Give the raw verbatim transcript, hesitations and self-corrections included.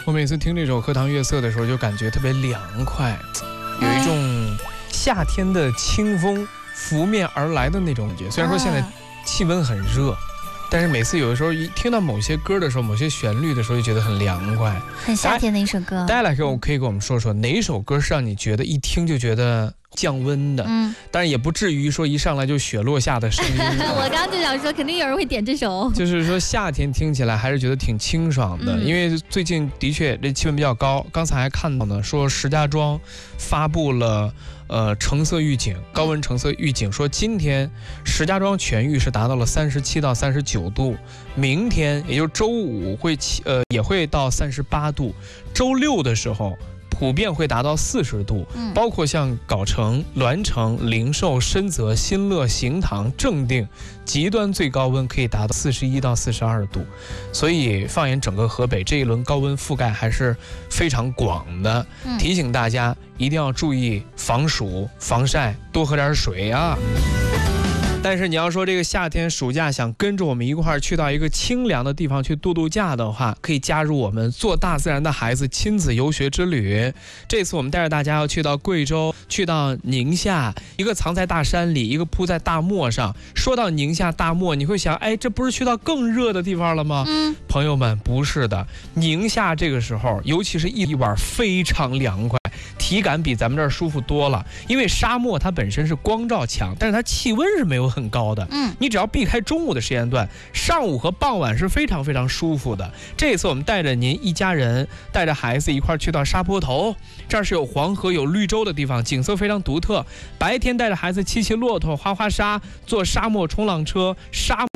我每次听这首《荷塘月色》的时候，就感觉特别凉快，有一种夏天的清风拂面而来的那种感觉。虽然说现在气温很热，但是每次有的时候一听到某些歌的时候，某些旋律的时候，就觉得很凉快， 很夏天的一首歌。 大家来给我可以给我们说说，哪一首歌是让你觉得一听就觉得降温的？嗯，但是也不至于说一上来就雪落下的声音。 我刚刚就想说，肯定有人会点这首。 就是说夏天听起来还是觉得挺清爽的，嗯、因为最近的确这气温比较高。刚才还看到呢，说石家庄发布了呃橙色预警，高温橙色预警，说今天石家庄全域是达到了三十七到三十九度，明天也就是周五会呃也会到三十八度，周六的时候普遍会达到四十度，包括像藁城、栾城、灵寿、深泽、新乐、行堂、正定，极端最高温可以达到四十一到四十二度。所以放眼整个河北，这一轮高温覆盖还是非常广的。提醒大家一定要注意防暑、防晒，多喝点水啊。但是你要说这个夏天暑假想跟着我们一块儿去到一个清凉的地方去度度假的话，可以加入我们做大自然的孩子亲子游学之旅。这次我们带着大家要去到贵州，去到宁夏，一个藏在大山里，一个铺在大漠上。说到宁夏大漠，你会想，哎，这不是去到更热的地方了吗？嗯，朋友们，不是的，宁夏这个时候，尤其是一晚非常凉快。体感比咱们这儿舒服多了，因为沙漠它本身是光照强，但是它气温是没有很高的。嗯，你只要避开中午的时间段，上午和傍晚是非常非常舒服的。这次我们带着您一家人，带着孩子一块去到沙坡头，这儿是有黄河有绿洲的地方，景色非常独特。白天带着孩子骑骑骆驼、滑滑沙，坐沙漠冲浪车，沙漠